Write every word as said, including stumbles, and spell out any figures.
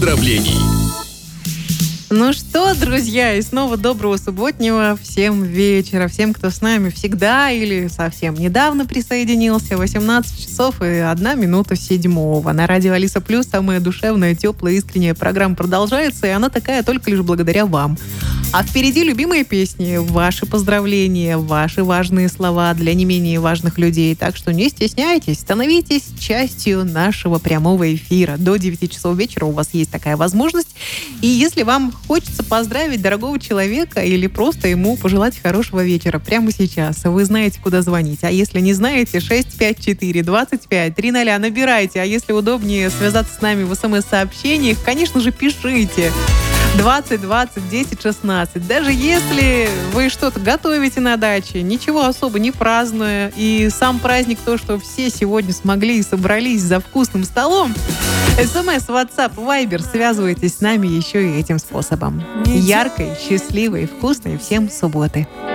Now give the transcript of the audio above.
поздравлений. Ну что, друзья, и снова доброго субботнего всем вечера. Всем, кто с нами всегда или совсем недавно присоединился. восемнадцать часов и одна минута седьмого. На радио Алиса Плюс самая душевная, теплая, искренняя программа продолжается, и она такая только лишь благодаря вам. А впереди любимые песни, ваши поздравления, ваши важные слова для не менее важных людей. Так что не стесняйтесь, становитесь частью нашего прямого эфира. До девяти часов вечера у вас есть такая возможность. И если вам хочется поздравить дорогого человека или просто ему пожелать хорошего вечера прямо сейчас, вы знаете, куда звонить. А если не знаете, шесть пять четыре двадцать пять тридцать набирайте. А если удобнее связаться с нами в смс-сообщениях, конечно же, пишите. двадцать двадцать десять шестнадцать. Даже если вы что-то готовите на даче, ничего особо не празднуя, и сам праздник то, что все сегодня смогли и собрались за вкусным столом, СМС, WhatsApp, Viber, связывайтесь с нами еще и этим способом. Яркой, счастливой, вкусной всем субботы.